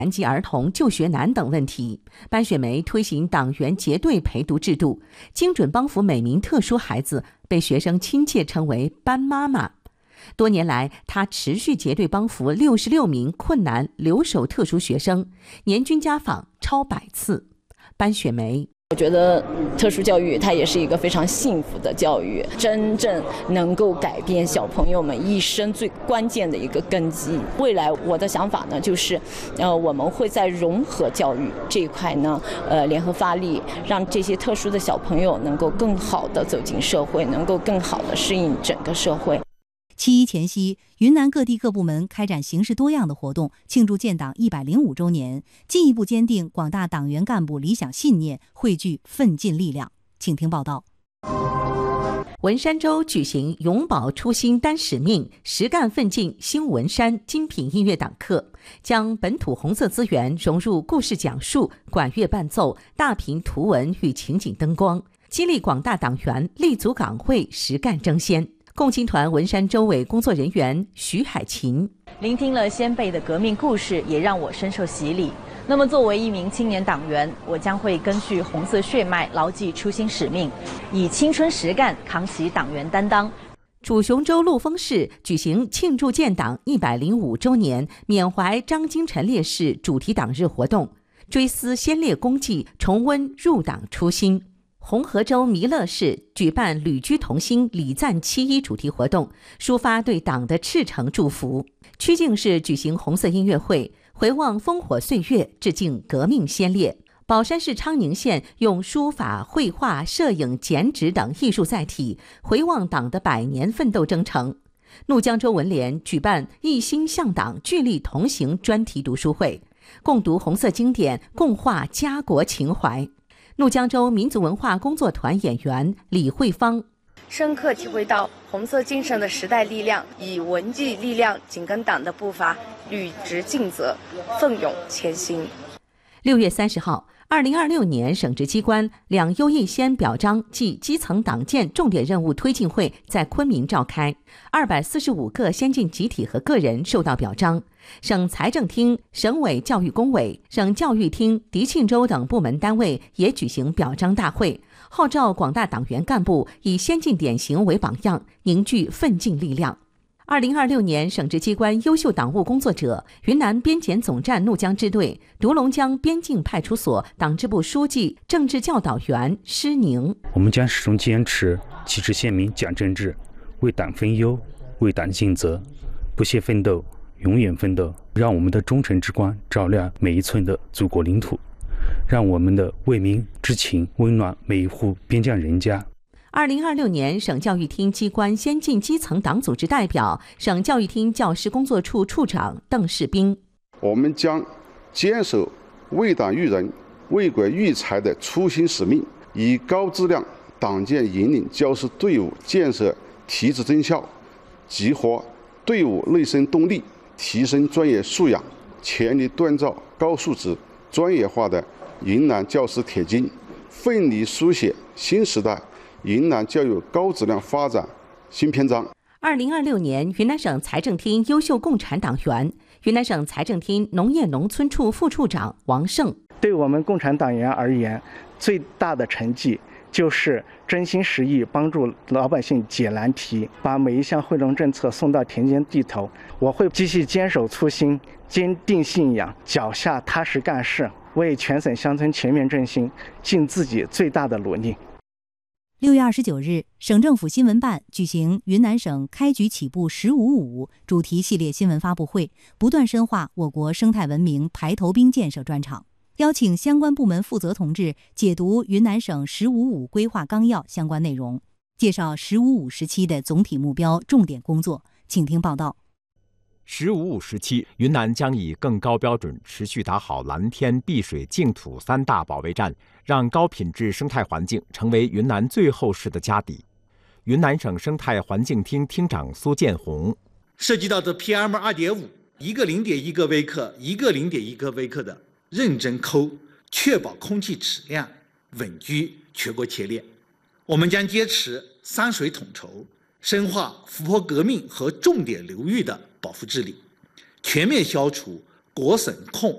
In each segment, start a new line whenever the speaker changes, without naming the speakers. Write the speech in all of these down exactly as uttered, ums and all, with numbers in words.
残疾儿童就学难等问题。班雪梅推行党员结对陪读制度，精准帮扶每名特殊孩子，被学生亲切称为班妈妈。多年来，她持续结对帮扶六十六名困难留守特殊学生，年均家访超百次。班雪梅。
我觉得特殊教育它也是一个非常幸福的教育，真正能够改变小朋友们一生最关键的一个根基。未来我的想法呢，就是呃，我们会在融合教育这一块呢，呃，联合发力，让这些特殊的小朋友能够更好的走进社会，能够更好的适应整个社会。
七一前夕，云南各地各部门开展形式多样的活动，庆祝建党一百零五周年，进一步坚定广大党员干部理想信念，汇聚奋进力量。请听报道。
文山州举行永葆初心担使命，实干奋进新文山精品音乐党课，将本土红色资源融入故事讲述、管乐伴奏、大屏图文与情景灯光，激励广大党员立足岗位，实干争先。共青团文山州委工作人员徐海琴：
聆听了先辈的革命故事，也让我深受洗礼。那么作为一名青年党员，我将会根据红色血脉，牢记初心使命，以青春实干扛起党员担当。
主雄州陆丰市举行庆祝建党一百零五周年缅怀张金晨烈士主题党日活动，追思先烈功绩，重温入党初心。红河州弥勒市举办旅居同心礼赞七一主题活动，抒发对党的赤诚祝福。曲靖市举行红色音乐会，回望烽火岁月，致敬革命先烈。宝山市昌宁县用书法、绘画、摄影、剪纸等艺术载体，回望党的百年奋斗征程。怒江州文联举办一心向党、聚力同行专题读书会，共读红色经典，共话家国情怀。怒江州民族文化工作团演员李慧芳：
深刻体会到红色精神的时代力量，以文技力量紧跟党的步伐，履职尽责，奋勇前行。
六月三十号，二零二六年省直机关两优一先表彰暨基层党建重点任务推进会在昆明召开，二百四十五个先进集体和个人受到表彰。省财政厅、省委教育工委、省教育厅、迪庆州等部门单位也举行表彰大会，号召广大党员干部以先进典型为榜样，凝聚奋进力量。二零二六年省直机关优秀党务工作者，云南边检总站怒江支队、独龙江边境派出所党支部书记、政治教导员施宁：
我们将始终坚持旗帜鲜明讲政治，为党分忧，为党尽责，不懈奋斗，永远奋斗，让我们的忠诚之光照亮每一寸的祖国领土，让我们的为民之情温暖每一户边疆人家。
二零二六年省教育厅机关先进基层党组织代表、省教育厅教师工作处处长邓世斌：
我们将坚守为党育人、为国育才的初心使命，以高质量党建引领教师队伍建设提质增效，激活队伍内生动力，提升专业素养，全力锻造高素质、专业化的云南教师铁军，奋力书写新时代云南教育高质量发展新篇章。
二零二六年，云南省财政厅优秀共产党员，云南省财政厅农业农村处副处长王胜：
对我们共产党员而言，最大的成绩就是真心实意帮助老百姓解难题，把每一项惠农政策送到田间地头。我会继续坚守初心，坚定信仰，脚下踏实干事，为全省乡村全面振兴尽自己最大的努力。
六月二十九日，省政府新闻办举行云南省开局起步“十五五”主题系列新闻发布会，不断深化我国生态文明排头兵建设专场，邀请相关部门负责同志解读云南省“十五五”规划纲要相关内容，介绍“十五五”时期的总体目标、重点工作。请听报道。
十五五时期，云南将以更高标准持续打好蓝天、碧水、净土三大保卫战，让高品质生态环境成为云南最厚实的家底。云南省生态环境厅厅长苏建红：
涉及到的 P M 二点五， 一个零点一个微克，一个零点一个微克的认真抠，确保空气质量稳居全国前列。我们将坚持三水统筹，深化湖泊革命和重点流域的保护治理，全面消除国省控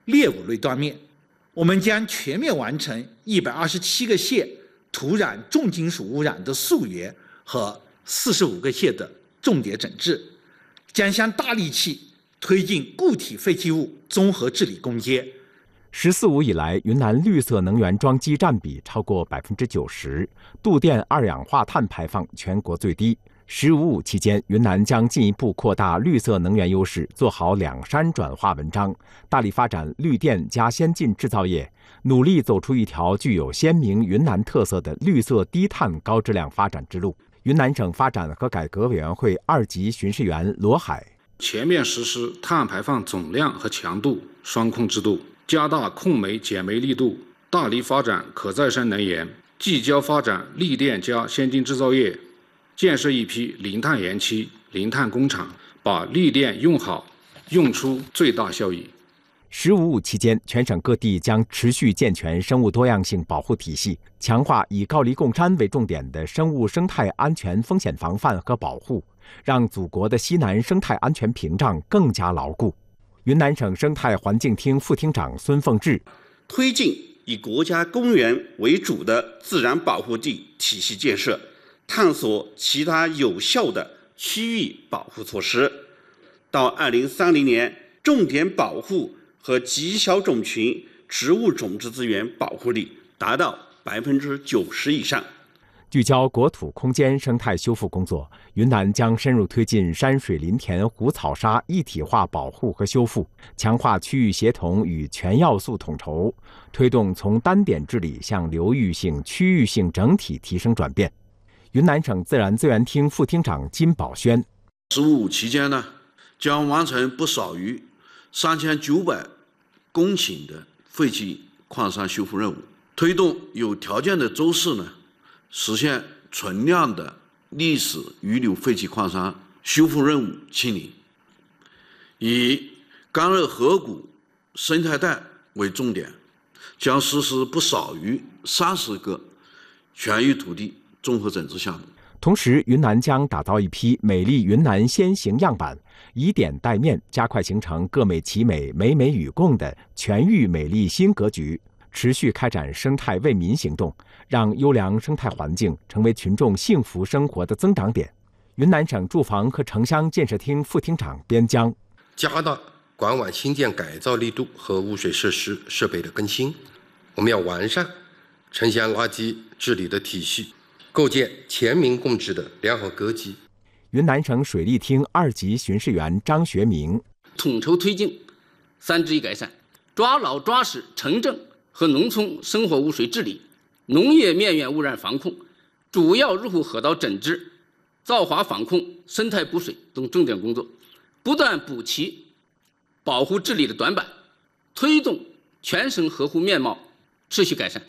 猎物类断面。我们将全面完成一百二十七个县土壤重金属污染的溯源和四十五个县的重点整治，将向大力气推进固体废弃物综合治理攻坚。
十四五以来，云南绿色能源装机占比超过百分之九十，度电二氧化碳排放全国最低。十五五期间，云南将进一步扩大绿色能源优势，做好两山转化文章，大力发展绿电加先进制造业，努力走出一条具有鲜明云南特色的绿色低碳高质量发展之路。云南省发展和改革委员会二级巡视员罗海：
全面实施碳排放总量和强度双控制度，加大控煤减煤力度，大力发展可再生能源，聚焦发展绿电加先进制造业，建设一批零碳园区、零碳工厂，把绿电用好，用出最大效益。
十五五期间，全省各地将持续健全生物多样性保护体系，强化以高黎贡山为重点的生物生态安全风险防范和保护，让祖国的西南生态安全屏障更加牢固。云南省生态环境厅副厅长孙凤志：
推进以国家公园为主的自然保护地体系建设，探索其他有效的区域保护措施。到二零三零年，重点保护和极小种群植物种质资源保护率达到百分之九十以上。
聚焦国土空间生态修复工作，云南将深入推进山水林田湖草沙一体化保护和修复，强化区域协同与全要素统筹，推动从单点治理向流域性、区域性整体提升转变。云南省自然资源厅副厅长金宝轩：
十五五期间呢，将完成不少于三千九百公顷的废弃矿山修复任务，推动有条件的州市呢，实现存量的历史遗留废弃矿山修复任务清零，以干热河谷生态带为重点，将实施不少于三十个全域土地综合整治项目。
同时，云南将打造一批美丽云南先行样板，以点带面，加快形成各美其美、美美与共的全域美丽新格局，持续开展生态为民行动，让优良生态环境成为群众幸福生活的增长点。云南省住房和城乡建设厅副厅长边江：
加大管网新建改造力度和污水设施设备的更新，我们要完善城乡垃圾治理的体系，构建全民共治的良好格局。
云南省水利厅二级巡视员张学明：
统筹推进三治一改善，抓牢抓实城镇和农村生活污水治理、农业面源污染防控、主要入户河道整治、造华防控、生态补水等重点工作，不断补齐保护治理的短板，推动全省河湖面貌持续改善。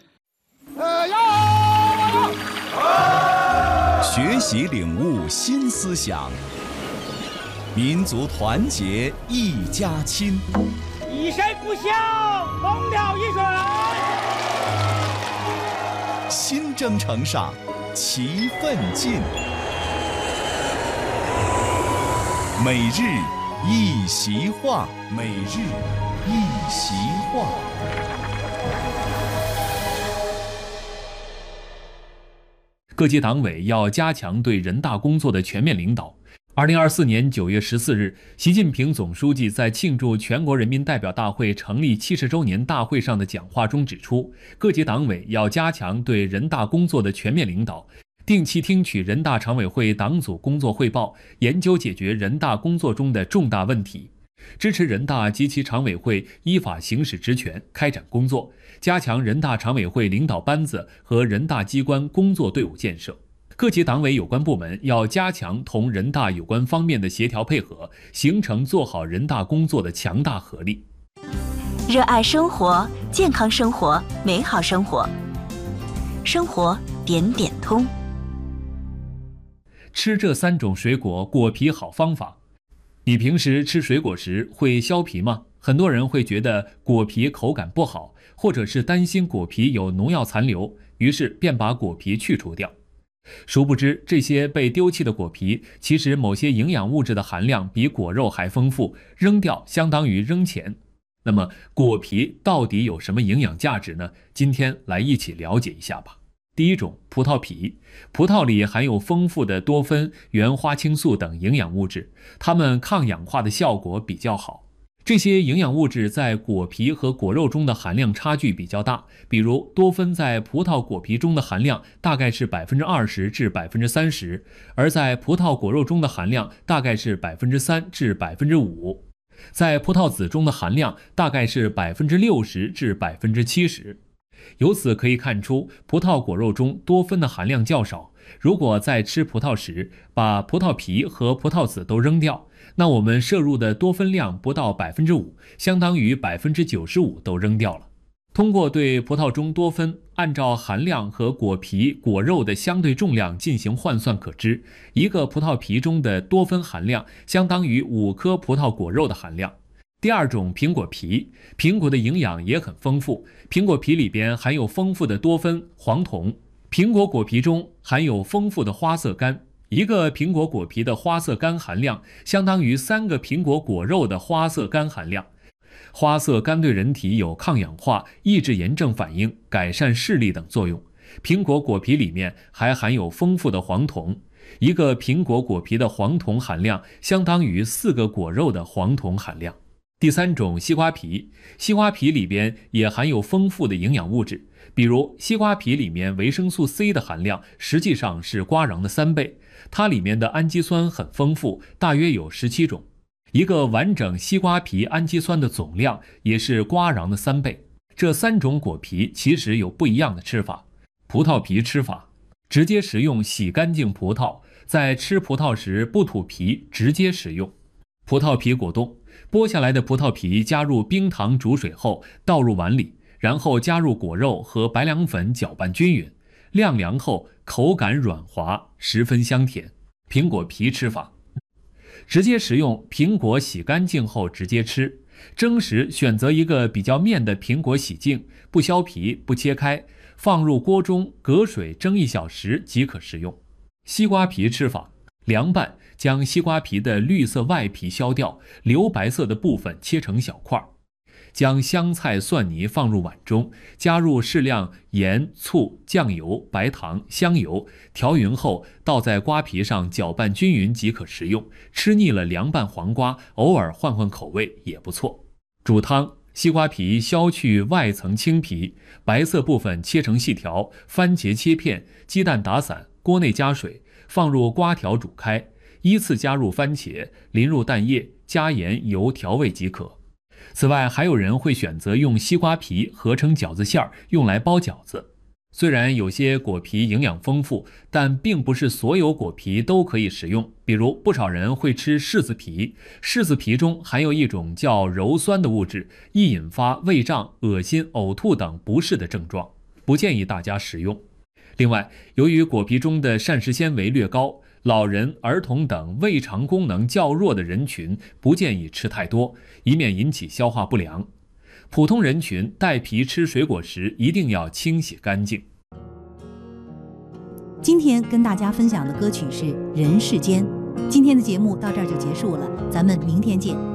学习领悟新思想，民族团结一家亲。
以身不孝，同了一水。
新征程上，齐奋进。每日一席话，每日一席话。
各级党委要加强对人大工作的全面领导。二零二四年九月十四日，习近平总书记在庆祝全国人民代表大会成立七十周年大会上的讲话中指出，各级党委要加强对人大工作的全面领导，定期听取人大常委会党组工作汇报，研究解决人大工作中的重大问题，支持人大及其常委会依法行使职权，开展工作，加强人大常委会领导班子和人大机关工作队伍建设。各级党委有关部门要加强同人大有关方面的协调配合，形成做好人大工作的强大合力。
热爱生活，健康生活，美好生活，生活点点通。
吃这三种水果果皮好方法。你平时吃水果时会削皮吗？很多人会觉得果皮口感不好，或者是担心果皮有农药残留，于是便把果皮去除掉。殊不知，这些被丢弃的果皮，其实某些营养物质的含量比果肉还丰富，扔掉相当于扔钱。 那么果皮到底有什么营养价值呢？今天来一起了解一下吧。第一种，葡萄皮。葡萄里含有丰富的多酚、原花青素等营养物质，它们抗氧化的效果比较好。这些营养物质在果皮和果肉中的含量差距比较大，比如多酚在葡萄果皮中的含量大概是 百分之二十 至 百分之三十， 而在葡萄果肉中的含量大概是 百分之三 至 百分之五， 在葡萄籽中的含量大概是 百分之六十 至 百分之七十。 由此可以看出，葡萄果肉中多酚的含量较少。如果在吃葡萄时把葡萄皮和葡萄籽都扔掉，那我们摄入的多酚量不到 百分之五， 相当于 百分之九十五 都扔掉了。通过对葡萄中多酚按照含量和果皮、果肉的相对重量进行换算可知，一个葡萄皮中的多酚含量相当于五颗葡萄果肉的含量。第二种，苹果皮。苹果的营养也很丰富，苹果皮里边含有丰富的多酚、黄酮。苹果果皮中含有丰富的花色苷，一个苹果果皮的花色苷含量相当于三个苹果果肉的花色苷含量。花色苷对人体有抗氧化、抑制炎症反应、改善视力等作用。苹果果皮里面还含有丰富的黄酮，一个苹果果皮的黄酮含量相当于四个果肉的黄酮含量。第三种，西瓜皮。西瓜皮里边也含有丰富的营养物质，比如西瓜皮里面维生素 C 的含量实际上是瓜瓤的三倍，它里面的氨基酸很丰富，大约有十七种。一个完整西瓜皮氨基酸的总量也是瓜瓤的三倍。这三种果皮其实有不一样的吃法。葡萄皮吃法：直接食用洗干净葡萄，在吃葡萄时不吐皮，直接食用。葡萄皮果冻。剥下来的葡萄皮加入冰糖煮水后倒入碗里，然后加入果肉和白凉粉搅拌均匀，晾凉后口感软滑，十分香甜。苹果皮吃法：直接食用苹果，洗干净后直接吃。蒸时选择一个比较面的苹果，洗净，不削皮，不切开，放入锅中隔水蒸一小时即可食用。西瓜皮吃法：凉拌，将西瓜皮的绿色外皮削掉，留白色的部分切成小块。将香菜、蒜泥放入碗中，加入适量盐、醋、酱油、白糖、香油，调匀后倒在瓜皮上搅拌均匀即可食用。吃腻了凉拌黄瓜，偶尔换换口味也不错。煮汤：西瓜皮削去外层青皮，白色部分切成细条，番茄切片，鸡蛋打散，锅内加水，放入瓜条煮开，依次加入番茄，淋入蛋液，加盐油调味即可。此外，还有人会选择用西瓜皮合成饺子馅儿，用来包饺子。虽然有些果皮营养丰富，但并不是所有果皮都可以食用。比如，不少人会吃柿子皮，柿子皮中含有一种叫鞣酸的物质，易引发胃胀、恶心、呕吐等不适的症状，不建议大家食用。另外，由于果皮中的膳食纤维略高，老人、儿童等胃肠功能较弱的人群不建议吃太多，以免引起消化不良。普通人群带皮吃水果时一定要清洗干净。
今天跟大家分享的歌曲是《人世间》。今天的节目到这儿就结束了，咱们明天见。